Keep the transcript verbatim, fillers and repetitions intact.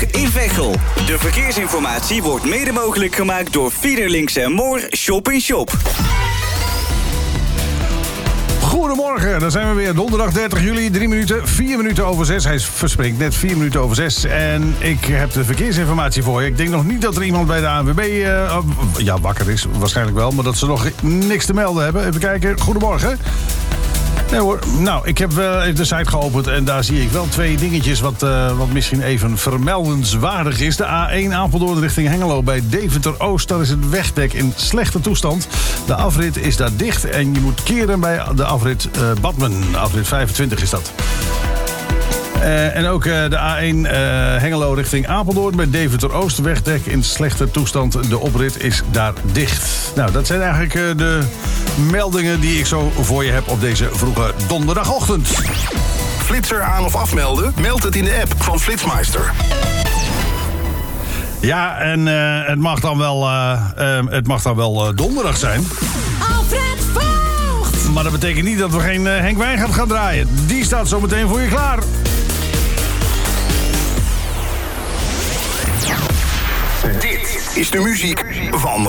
Rijksweg in Veghel. De verkeersinformatie wordt mede mogelijk gemaakt door Fiederlinks en Moor Shop in Shop. Goedemorgen, daar zijn we weer. Donderdag dertig juli, drie minuten, vier minuten over zes. Hij verspringt net vier minuten over zes. En ik heb de verkeersinformatie voor je. Ik denk nog niet dat er iemand bij de A N W B uh, ja, wakker is. Waarschijnlijk wel, maar dat ze nog niks te melden hebben. Even kijken. Goedemorgen. Nee hoor, nou, ik heb uh, even de site geopend en daar zie ik wel twee dingetjes wat, uh, wat misschien even vermeldenswaardig is. De A één Apeldoorn richting Hengelo bij Deventer-Oost, daar is het wegdek in slechte toestand. De afrit is daar dicht en je moet keren bij de afrit uh, Badmen. Afrit vijfentwintig is dat. Uh, en ook uh, de A één uh, Hengelo richting Apeldoorn bij Deventer-Oost. Wegdek in slechte toestand. De oprit is daar dicht. Nou, dat zijn eigenlijk uh, de meldingen die ik zo voor je heb op deze vroege donderdagochtend. Flitser aan of afmelden? Meld het in de app van Flitsmeister. Ja, en uh, het mag dan wel, uh, uh, het mag dan wel uh, donderdag zijn. Alfred Voogd! Maar dat betekent niet dat we geen uh, Henk Wijngaard gaan draaien. Die staat zo meteen voor je klaar. Dit is de muziek van